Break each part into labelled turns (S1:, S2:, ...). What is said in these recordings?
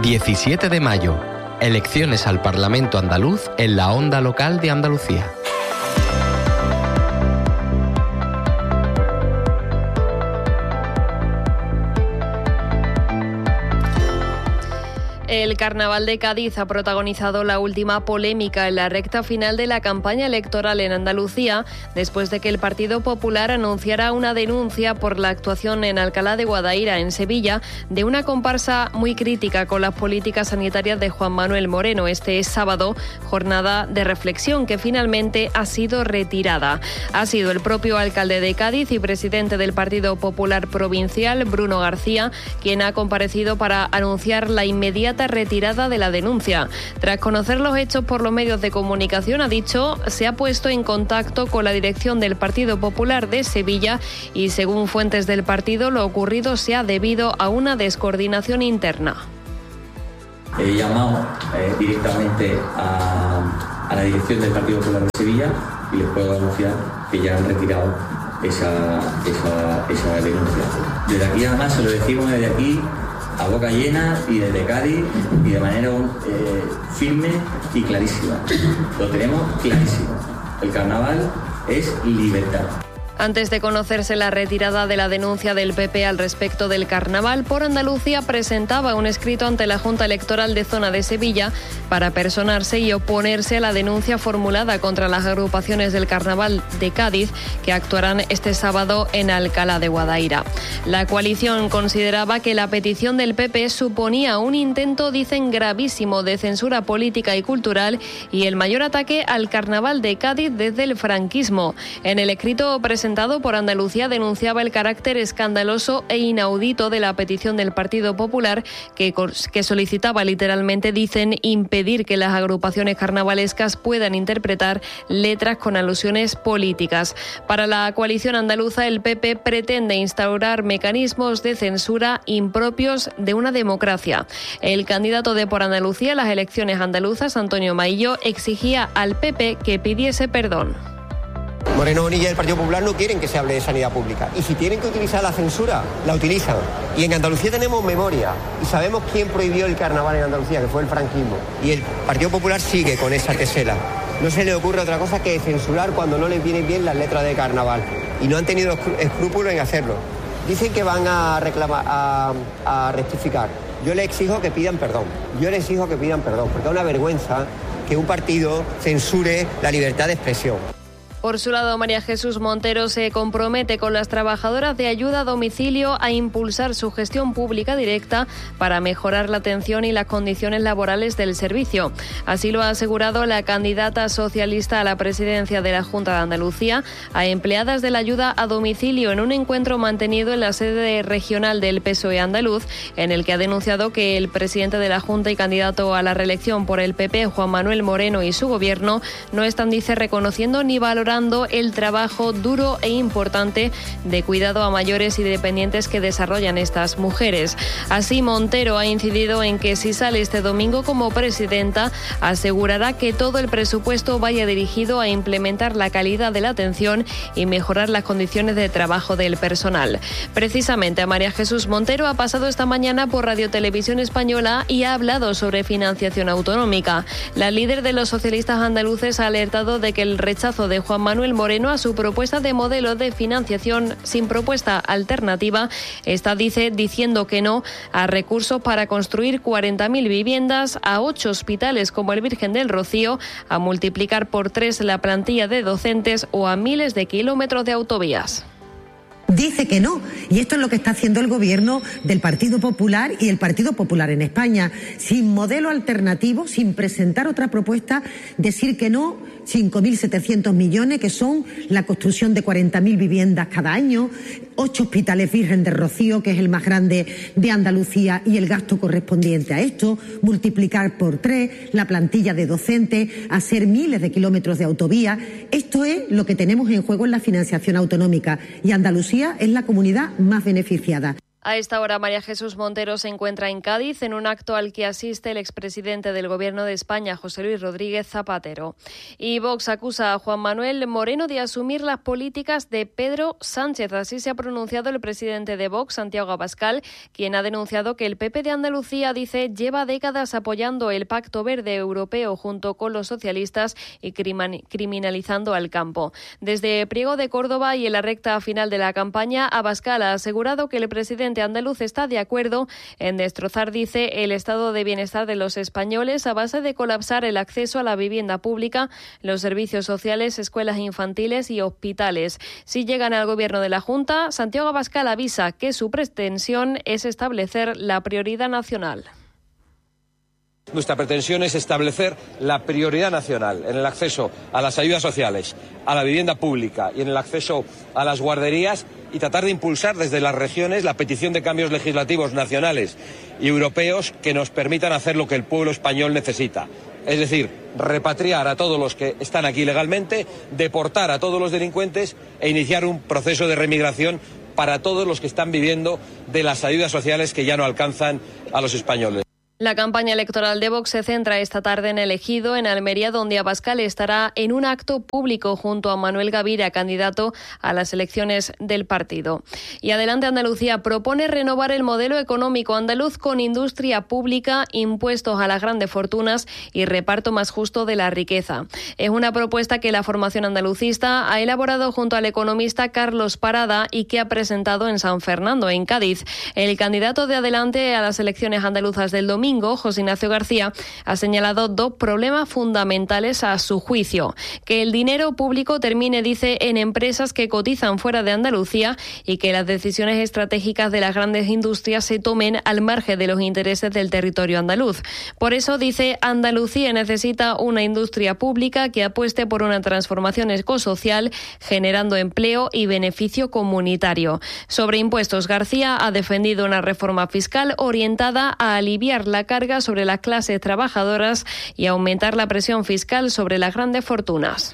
S1: 17 de mayo. Elecciones al Parlamento andaluz en la onda local de Andalucía.
S2: El Carnaval de Cádiz ha protagonizado la última polémica en la recta final de la campaña electoral en Andalucía, después de que el Partido Popular anunciara una denuncia por la actuación en Alcalá de Guadaira, en Sevilla, de una comparsa muy crítica con las políticas sanitarias de Juan Manuel Moreno. Este es sábado, jornada de reflexión que finalmente ha sido retirada. Ha sido el propio alcalde de Cádiz y presidente del Partido Popular Provincial, Bruno García, quien ha comparecido para anunciar la inmediata retirada de la denuncia. Tras conocer los hechos por los medios de comunicación, ha dicho, se ha puesto en contacto con la dirección del Partido Popular de Sevilla y, según fuentes del partido, lo ocurrido se ha debido a una descoordinación interna.
S3: He llamado directamente a la dirección del Partido Popular de Sevilla y les puedo anunciar que ya han retirado esa denuncia. Desde aquí, además, se lo decimos desde aquí a boca llena y desde Cádiz y de manera firme y clarísima. Lo tenemos clarísimo. El carnaval es libertad.
S2: Antes de conocerse la retirada de la denuncia del PP al respecto del carnaval, Por Andalucía presentaba un escrito ante la Junta Electoral de Zona de Sevilla para personarse y oponerse a la denuncia formulada contra las agrupaciones del carnaval de Cádiz que actuarán este sábado en Alcalá de Guadaira. La coalición consideraba que la petición del PP suponía un intento, dicen, gravísimo de censura política y cultural y el mayor ataque al carnaval de Cádiz desde el franquismo. En el escrito presentado por Andalucía denunciaba el carácter escandaloso e inaudito de la petición del Partido Popular que solicitaba literalmente, dicen, impedir que las agrupaciones carnavalescas puedan interpretar letras con alusiones políticas. Para la coalición andaluza, el PP pretende instaurar mecanismos de censura impropios de una democracia. El candidato de Por Andalucía a las elecciones andaluzas, Antonio Maillo, exigía al PP que pidiese perdón.
S4: Moreno Bonilla y el Partido Popular no quieren que se hable de sanidad pública. Y si tienen que utilizar la censura, la utilizan. Y en Andalucía tenemos memoria. Y sabemos quién prohibió el carnaval en Andalucía, que fue el franquismo. Y el Partido Popular sigue con esa tesela. No se le ocurre otra cosa que censurar cuando no les vienen bien las letras de carnaval. Y no han tenido escrúpulos en hacerlo. Dicen que van a reclamar, a rectificar. Yo les exijo que pidan perdón. Porque es una vergüenza que un partido censure la libertad de expresión.
S2: Por su lado, María Jesús Montero se compromete con las trabajadoras de ayuda a domicilio a impulsar su gestión pública directa para mejorar la atención y las condiciones laborales del servicio. Así lo ha asegurado la candidata socialista a la presidencia de la Junta de Andalucía a empleadas de la ayuda a domicilio en un encuentro mantenido en la sede regional del PSOE andaluz, en el que ha denunciado que el presidente de la Junta y candidato a la reelección por el PP, Juan Manuel Moreno, y su gobierno no están, dice, reconociendo ni valorando el trabajo duro e importante de cuidado a mayores y dependientes que desarrollan estas mujeres. Así, Montero ha incidido en que si sale este domingo como presidenta, asegurará que todo el presupuesto vaya dirigido a implementar la calidad de la atención y mejorar las condiciones de trabajo del personal. Precisamente, María Jesús Montero ha pasado esta mañana por Radio Televisión Española y ha hablado sobre financiación autonómica. La líder de los socialistas andaluces ha alertado de que el rechazo de Juan Manuel Moreno a su propuesta de modelo de financiación sin propuesta alternativa está, dice, diciendo que no a recursos para construir 40.000 viviendas, a 8 hospitales como el Virgen del Rocío, a multiplicar por 3 la plantilla de docentes o a miles de kilómetros de autovías.
S5: Dice que no, y esto es lo que está haciendo el gobierno del Partido Popular y el Partido Popular en España, sin modelo alternativo, sin presentar otra propuesta, decir que no, 5.700 millones, que son la construcción de 40.000 viviendas cada año, 8 hospitales Virgen del Rocío, que es el más grande de Andalucía, y el gasto correspondiente a esto, multiplicar por 3 la plantilla de docentes, hacer miles de kilómetros de autovía. Esto es lo que tenemos en juego en la financiación autonómica, y Andalucía es la comunidad más beneficiada.
S2: A esta hora, María Jesús Montero se encuentra en Cádiz en un acto al que asiste el expresidente del Gobierno de España, José Luis Rodríguez Zapatero. Y Vox acusa a Juan Manuel Moreno de asumir las políticas de Pedro Sánchez. Así se ha pronunciado el presidente de Vox, Santiago Abascal, quien ha denunciado que el PP de Andalucía, dice, lleva décadas apoyando el Pacto Verde Europeo junto con los socialistas y criminalizando al campo. Desde Priego de Córdoba y en la recta final de la campaña, Abascal ha asegurado que el presidente andaluz está de acuerdo en destrozar, dice, el estado de bienestar de los españoles a base de colapsar el acceso a la vivienda pública, los servicios sociales, escuelas infantiles y hospitales. Si llegan al gobierno de la Junta, Santiago Abascal avisa que su pretensión es establecer la prioridad nacional.
S6: Nuestra pretensión es establecer la prioridad nacional en el acceso a las ayudas sociales, a la vivienda pública y en el acceso a las guarderías y tratar de impulsar desde las regiones la petición de cambios legislativos nacionales y europeos que nos permitan hacer lo que el pueblo español necesita. Es decir, repatriar a todos los que están aquí legalmente, deportar a todos los delincuentes e iniciar un proceso de remigración para todos los que están viviendo de las ayudas sociales que ya no alcanzan a los españoles.
S2: La campaña electoral de Vox se centra esta tarde en el Ejido, en Almería, donde Abascal estará en un acto público junto a Manuel Gavira, candidato a las elecciones del partido. Y Adelante Andalucía propone renovar el modelo económico andaluz con industria pública, impuestos a las grandes fortunas y reparto más justo de la riqueza. Es una propuesta que la formación andalucista ha elaborado junto al economista Carlos Parada y que ha presentado en San Fernando, en Cádiz. El candidato de Adelante a las elecciones andaluzas del domingo, José Ignacio García, ha señalado dos problemas fundamentales a su juicio: que el dinero público termine, dice, en empresas que cotizan fuera de Andalucía y que las decisiones estratégicas de las grandes industrias se tomen al margen de los intereses del territorio andaluz. Por eso, dice, Andalucía necesita una industria pública que apueste por una transformación ecosocial, generando empleo y beneficio comunitario. Sobre impuestos, García ha defendido una reforma fiscal orientada a aliviar la carga sobre las clases trabajadoras y aumentar la presión fiscal sobre las grandes fortunas.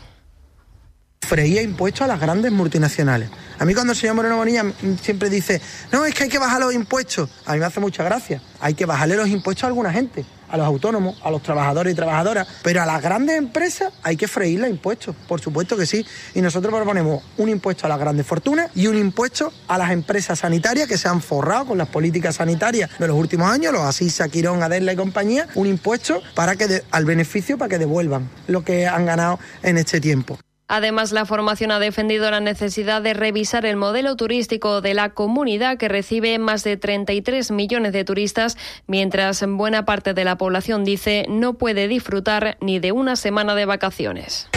S7: Freía impuestos a las grandes multinacionales. A mí cuando el señor Moreno Bonilla siempre dice, no, es que hay que bajar los impuestos. A mí me hace mucha gracia. Hay que bajarle los impuestos a alguna gente, a los autónomos, a los trabajadores y trabajadoras, pero a las grandes empresas hay que freírle impuestos, por supuesto que sí. Y nosotros proponemos un impuesto a las grandes fortunas y un impuesto a las empresas sanitarias que se han forrado con las políticas sanitarias de los últimos años, los Asisa, Quirón, Adela y compañía, un impuesto para que al beneficio para que devuelvan lo que han ganado en este tiempo.
S2: Además, la formación ha defendido la necesidad de revisar el modelo turístico de la comunidad, que recibe más de 33 millones de turistas, mientras buena parte de la población, dice, no puede disfrutar ni de una semana de vacaciones.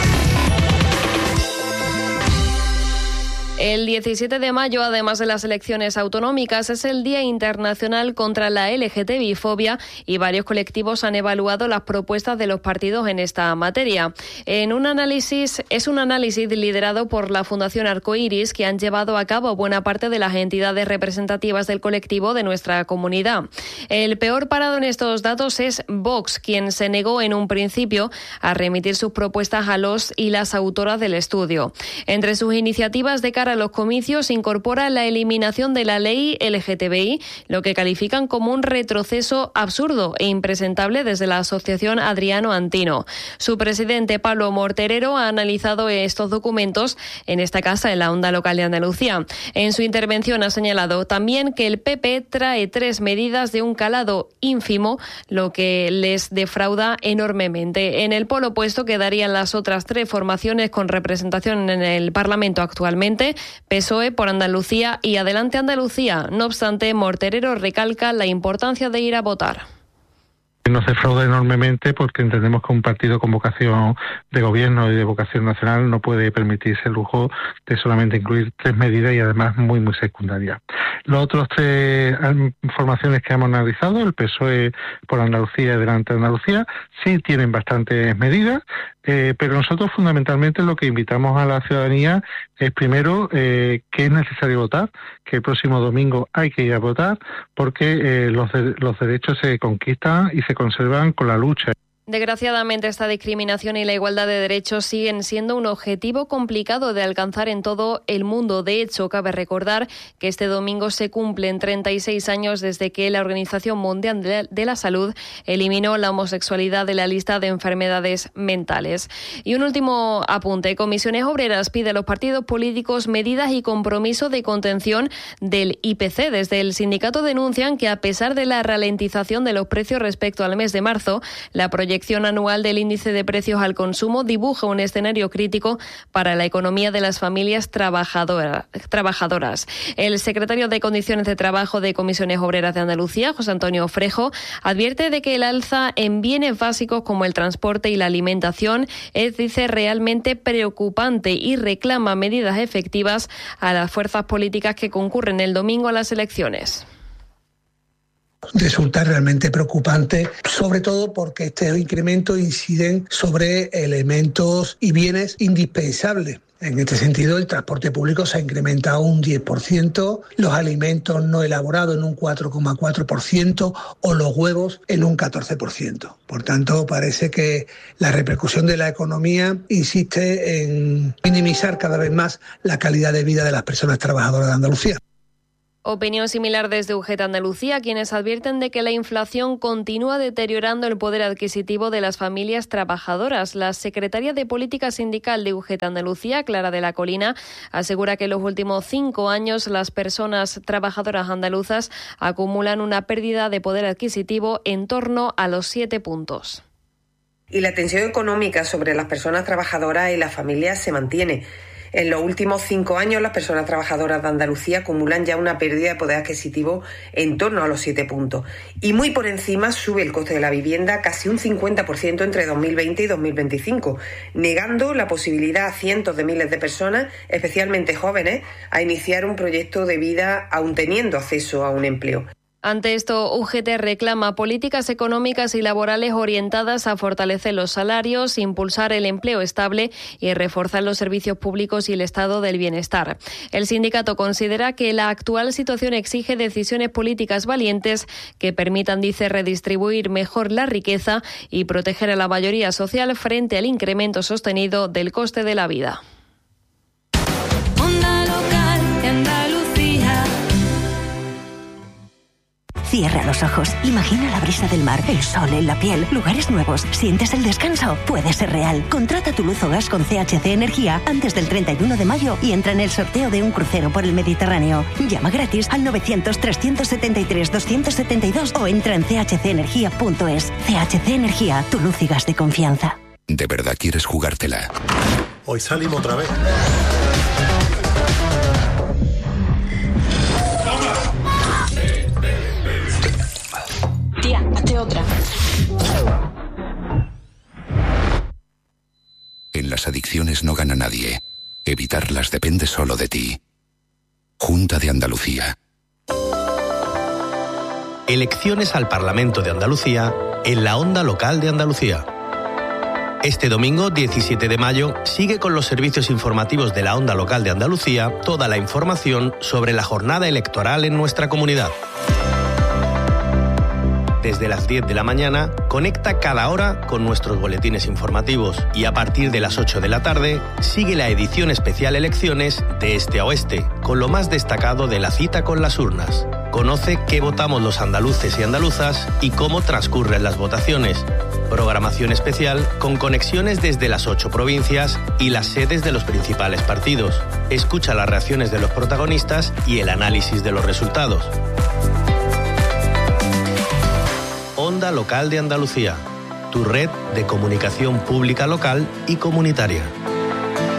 S2: El 17 de mayo, además de las elecciones autonómicas, es el Día Internacional contra la LGTBI-fobia y varios colectivos han evaluado las propuestas de los partidos en esta materia. Es un análisis liderado por la Fundación Arcoiris, que han llevado a cabo buena parte de las entidades representativas del colectivo de nuestra comunidad. El peor parado en estos datos es Vox, quien se negó en un principio a remitir sus propuestas a los y las autoras del estudio. Entre sus iniciativas de cara a los comicios incorpora la eliminación de la ley LGTBI, lo que califican como un retroceso absurdo e impresentable desde la asociación Adriano Antino. Su presidente, Pablo Morterero, ha analizado estos documentos en esta casa, en la Onda Local de Andalucía. En su intervención ha señalado también que el PP trae 3 medidas de un calado ínfimo, lo que les defrauda enormemente. En el polo opuesto quedarían las otras 3 formaciones con representación en el Parlamento actualmente: PSOE, Por Andalucía y Adelante Andalucía. No obstante, Morterero recalca la importancia de ir a votar.
S8: Nos defrauda enormemente porque entendemos que un partido con vocación de gobierno y de vocación nacional no puede permitirse el lujo de solamente incluir 3 medidas y además muy secundarias. Los otros 3 formaciones que hemos analizado, el PSOE, Por Andalucía y Adelante Andalucía, sí tienen bastantes medidas, pero nosotros fundamentalmente lo que invitamos a la ciudadanía es primero que es necesario votar, que el próximo domingo hay que ir a votar porque los derechos se conquistan y se conservan con la lucha.
S2: Desgraciadamente, esta discriminación y la igualdad de derechos siguen siendo un objetivo complicado de alcanzar en todo el mundo. De hecho, cabe recordar que este domingo se cumplen 36 años desde que la Organización Mundial de la Salud eliminó la homosexualidad de la lista de enfermedades mentales. Y un último apunte. Comisiones Obreras pide a los partidos políticos medidas y compromiso de contención del IPC. Desde el sindicato denuncian que, a pesar de la ralentización de los precios respecto al mes de marzo, la proyección anual del índice de precios al consumo dibuja un escenario crítico para la economía de las familias trabajadoras. El secretario de Condiciones de Trabajo de Comisiones Obreras de Andalucía, José Antonio Frejo, advierte de que el alza en bienes básicos como el transporte y la alimentación es, dice, realmente preocupante y reclama medidas efectivas a las fuerzas políticas que concurren el domingo a las elecciones.
S9: Resulta realmente preocupante, sobre todo porque estos incrementos inciden sobre elementos y bienes indispensables. En este sentido, el transporte público se ha incrementado un 10%, los alimentos no elaborados en un 4,4% o los huevos en un 14%. Por tanto, parece que la repercusión de la economía insiste en minimizar cada vez más la calidad de vida de las personas trabajadoras de Andalucía.
S2: Opinión similar desde UGT Andalucía, quienes advierten de que la inflación continúa deteriorando el poder adquisitivo de las familias trabajadoras. La secretaria de Política Sindical de UGT Andalucía, Clara de la Colina, asegura que en los últimos 5 años las personas trabajadoras andaluzas acumulan una pérdida de poder adquisitivo en torno a los 7 puntos.
S10: Y la tensión económica sobre las personas trabajadoras y las familias se mantiene. En los últimos 5 años, las personas trabajadoras de Andalucía acumulan ya una pérdida de poder adquisitivo en torno a los 7 puntos. Y muy por encima sube el coste de la vivienda casi un 50% entre 2020 y 2025, negando la posibilidad a cientos de miles de personas, especialmente jóvenes, a iniciar un proyecto de vida aún teniendo acceso a un empleo.
S2: Ante esto, UGT reclama políticas económicas y laborales orientadas a fortalecer los salarios, impulsar el empleo estable y reforzar los servicios públicos y el estado del bienestar. El sindicato considera que la actual situación exige decisiones políticas valientes que permitan, dice, redistribuir mejor la riqueza y proteger a la mayoría social frente al incremento sostenido del coste de la vida.
S11: Cierra los ojos, imagina la brisa del mar, el sol en la piel, lugares nuevos, sientes el descanso. Puede ser real. Contrata tu luz o gas con CHC Energía antes del 31 de mayo y entra en el sorteo de un crucero por el Mediterráneo. Llama gratis al 900-373-272 o entra en chcenergia.es. CHC Energía, tu luz y gas de confianza.
S12: ¿De verdad quieres jugártela?
S13: Hoy salimos otra vez.
S11: Tía, hazte otra.
S12: En las adicciones no gana nadie. Evitarlas depende solo de ti. Junta de Andalucía.
S14: Elecciones al Parlamento de Andalucía en la Onda Local de Andalucía. Este domingo, 17 de mayo, sigue con los servicios informativos de la Onda Local de Andalucía toda la información sobre la jornada electoral en nuestra comunidad. Desde las 10 de la mañana, conecta cada hora con nuestros boletines informativos y a partir de las 8 de la tarde, sigue la edición especial Elecciones de Este a Oeste, con lo más destacado de la cita con las urnas. Conoce qué votamos los andaluces y andaluzas y cómo transcurren las votaciones. Programación especial con conexiones desde las 8 provincias y las sedes de los principales partidos. Escucha las reacciones de los protagonistas y el análisis de los resultados. Onda Local de Andalucía, tu red de comunicación pública local y comunitaria.